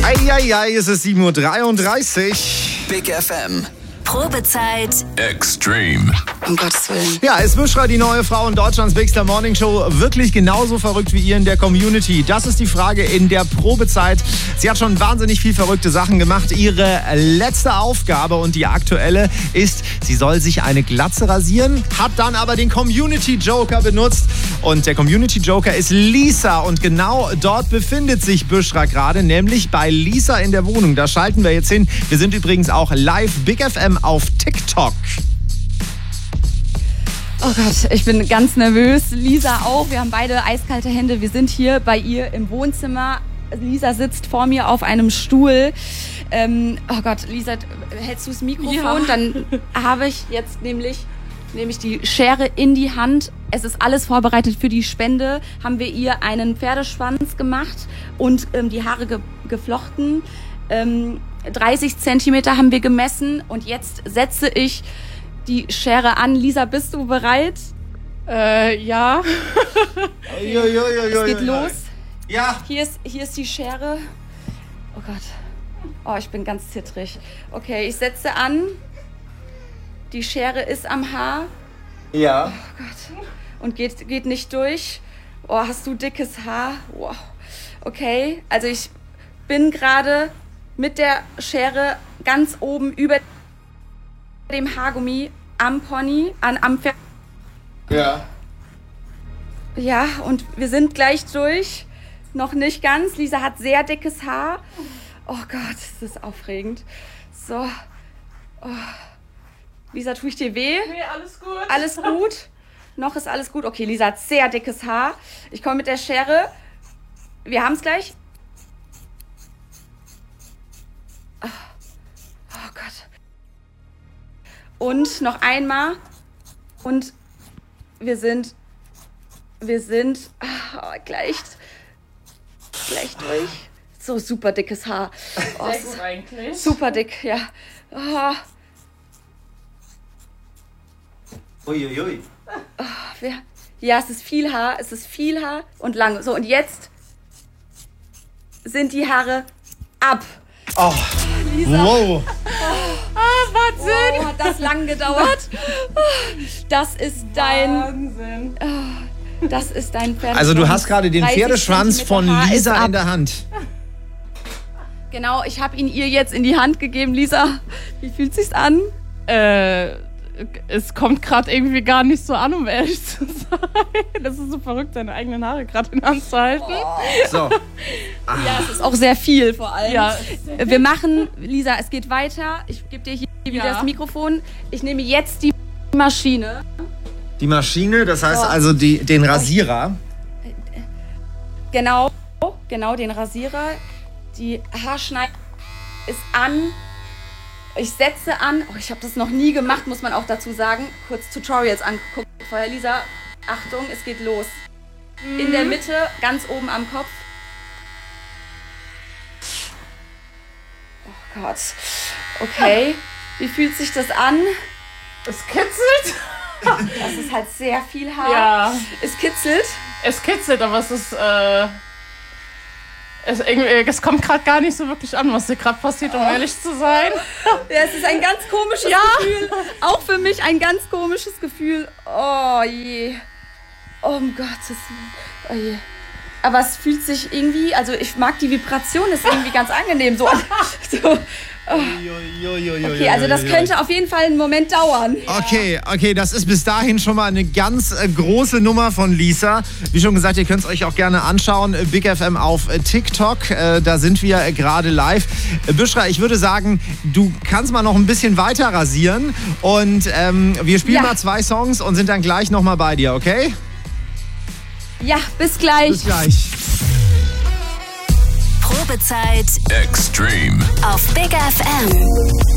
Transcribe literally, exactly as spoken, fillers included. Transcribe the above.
Eieiei, es ist sieben Uhr dreiunddreißig. Big F M. Probezeit Extreme. Um Gottes Willen. Ja, ist Bushra die neue Frau in Deutschlands Bigster Morning Show wirklich genauso verrückt wie ihr in der Community? Das ist die Frage in der Probezeit. Sie hat schon wahnsinnig viel verrückte Sachen gemacht. Ihre letzte Aufgabe und die aktuelle ist, sie soll sich eine Glatze rasieren, hat dann aber den Community Joker benutzt. Und der Community Joker ist Lisa und genau dort befindet sich Bushra gerade, nämlich bei Lisa in der Wohnung. Da schalten wir jetzt hin. Wir sind übrigens auch live Big F M auf TikTok. Oh Gott, ich bin ganz nervös. Lisa auch. Wir haben beide eiskalte Hände. Wir sind hier bei ihr im Wohnzimmer. Lisa sitzt vor mir auf einem Stuhl. Ähm, oh Gott, Lisa, hältst du das Mikrofon? Ja. Dann habe ich jetzt nämlich, nehme ich die Schere in die Hand. Es ist alles vorbereitet für die Spende. Haben wir ihr einen Pferdeschwanz gemacht und ähm, die Haare ge- geflochten. Ähm, dreißig Zentimeter haben wir gemessen und jetzt setze ich die Schere an. Lisa, bist du bereit? Äh, ja. Es geht los. Ja. Hier ist, hier ist die Schere. Oh Gott. Oh, ich bin ganz zittrig. Okay, ich setze an. Die Schere ist am Haar. Ja. Oh Gott. Und geht, geht nicht durch. Oh, hast du dickes Haar? Wow. Okay, also ich bin gerade mit der Schere ganz oben über dem Haargummi am Pony, an, am Pferd. Ja. Ja, und wir sind gleich durch. Noch nicht ganz. Lisa hat sehr dickes Haar. Oh Gott, das ist aufregend. So. Oh. Lisa, tue ich dir weh? Nee, alles gut. Alles gut? Noch ist alles gut? Okay, Lisa hat sehr dickes Haar. Ich komme mit der Schere. Wir haben es gleich. Oh. Oh Gott. Und noch einmal. Und wir sind, wir sind oh, gleich, gleich durch. So super dickes Haar. Oh, Sehr es ist gut eigentlich. super dick, ja. Oh, Uiuiui. wir, ja, es ist viel Haar, es ist viel Haar und lang. So, und jetzt sind die Haare ab. Oh. Lisa. Wow. Ah, Wahnsinn. Oh, hat das lang gedauert? Das ist dein, Wahnsinn. das ist dein Pferdeschwanz. Also du hast gerade den dreißig Pferdeschwanz von Zentimeter Haar ist Lisa ab. in der Hand. Genau, ich habe ihn ihr jetzt in die Hand gegeben. Lisa, wie fühlt sich's an? Äh, es kommt gerade irgendwie gar nicht so an, um ehrlich zu sein. Das ist so verrückt, seine eigenen Haare gerade in der Hand zu halten. So. Ja, es ist auch sehr viel vor allem. Ja. Wir machen, Lisa, es geht weiter. Ich gebe dir hier wieder Ja. das Mikrofon. Ich nehme jetzt die Maschine. Die Maschine, das heißt Oh. also die, den Rasierer. Genau, genau, den Rasierer. Die Haarschneide ist an. Ich setze an. Oh, ich habe das noch nie gemacht, muss man auch dazu sagen. Kurz Tutorials angeguckt. Vorher, Lisa, Achtung, es geht los. In der Mitte, ganz oben am Kopf. Oh Gott. Okay. Wie fühlt sich das an? Es kitzelt. Das ist halt sehr viel Haar. Ja. Es kitzelt. Es kitzelt, aber es ist, äh... Es, irgendwie, es kommt gerade gar nicht so wirklich an, was hier gerade passiert, um ehrlich zu sein. Ja, es ist ein ganz komisches Ja. Gefühl. Auch für mich ein ganz komisches Gefühl. Oh je. Oh, um Gottes Willen. Oh je. Aber es fühlt sich irgendwie, also ich mag die Vibration, ist irgendwie ganz angenehm. So, so. Okay, also das könnte auf jeden Fall einen Moment dauern. Okay, okay, das ist bis dahin schon mal eine ganz äh, große Nummer von Lisa. Wie schon gesagt, ihr könnt es euch auch gerne anschauen. Big F M auf äh, TikTok, äh, da sind wir äh, gerade live. Äh, Bushra, ich würde sagen, du kannst mal noch ein bisschen weiter rasieren und ähm, wir spielen Ja. mal zwei Songs und sind dann gleich nochmal bei dir, okay? Ja, bis gleich. Bis gleich. Probezeit Extreme. auf Big F M.